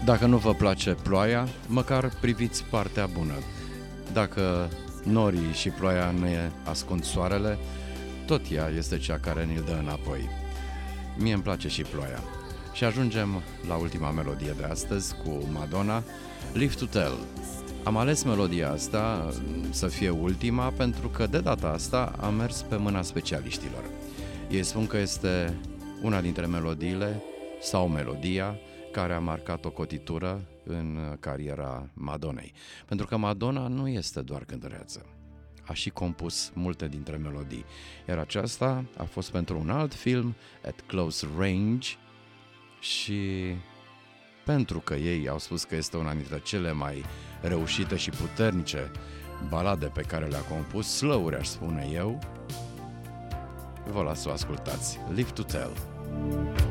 Dacă nu vă place ploaia, măcar priviți partea bună. Dacă norii și ploaia ne ascund soarele, tot ea este cea care ne-l dă înapoi. Mie îmi place și ploaia. Și ajungem la ultima melodie de astăzi cu Madonna, Live to Tell. Am ales melodia asta să fie ultima pentru că de data asta am mers pe mâna specialiștilor. Ei spun că este una dintre melodiile sau melodia care a marcat o cotitură în cariera Madonnei. Pentru că Madonna nu este doar cântăreață. A și compus multe dintre melodii. Iar aceasta a fost pentru un alt film, At Close Range, și pentru că ei au spus că este una dintre cele mai reușite și puternice balade pe care le-a compus, slow-uri aș spune eu, vă las să o ascultați. Live to Tell.